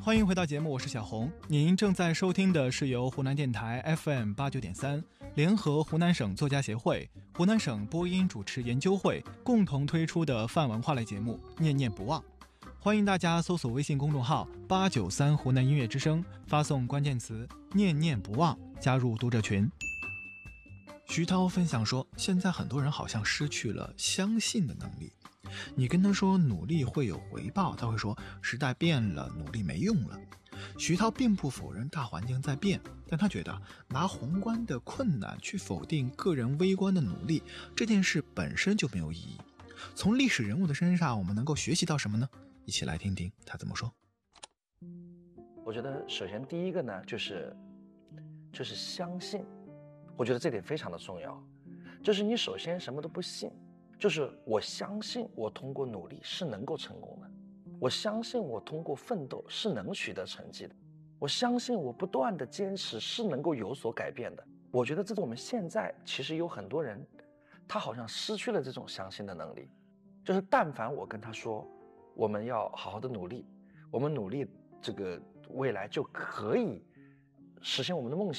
欢迎回到节目，我是小红。您正在收听的是由湖南电台 FM89.3联合湖南省作家协会、湖南省播音主持研究会共同推出的泛文化类节目《念念不忘》。欢迎大家搜索微信公众号893湖南音乐之声，发送关键词念念不忘加入读者群。徐涛分享说，现在很多人好像失去了相信的能力。你跟他说努力会有回报，他会说时代变了，努力没用了。徐涛并不否认大环境在变，但他觉得拿宏观的困难去否定个人微观的努力，这件事本身就没有意义。从历史人物的身上，我们能够学习到什么呢？一起来听听他怎么说。 我觉得首先第一个呢，就是相信。我觉得这点非常的重要，就是你首先什么都不信，就是我相信我通过努力是能够成功的，我相信我通过奋斗是能取得成绩的，我相信我不断的坚持是能够有所改变的。我觉得这是我们现在其实有很多人，他好像失去了这种相信的能力。就是但凡我跟他说我们要好好的努力，我们努力这个未来就可以实现我们的梦想，